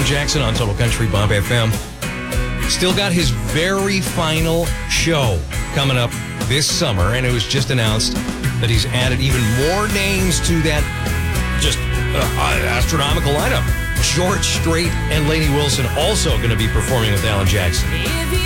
Jackson on Total Country Bob FM. Still got his very final show coming up this summer, and it was just announced that he's added even more names to that just astronomical lineup. George Strait and Lainey Wilson also going to be performing with Alan Jackson.